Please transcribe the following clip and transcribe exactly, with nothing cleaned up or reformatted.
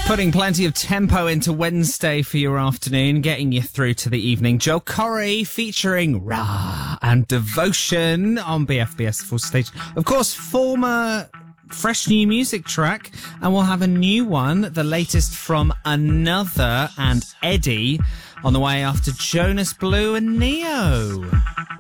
Putting plenty of tempo into Wednesday for your afternoon, getting you through to the evening. Joel Corry featuring Ra and Devotion on B F B S Full Stage. Of course, former fresh new music track, and we'll have a new one, the latest from Another and Eddie, on the way after Jonas Blue and Neo.